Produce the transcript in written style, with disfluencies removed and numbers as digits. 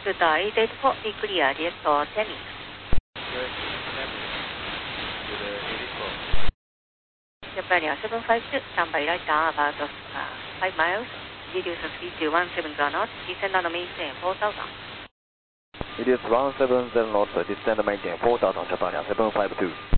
Goodbye, date for be clear, yes, for 10 minutes. Japan 752, standby right down about 5 miles. Reduce the speed to 170 knots, descend and maintain 4000. It is 170 knots, descend and maintain 4000, Japan 752.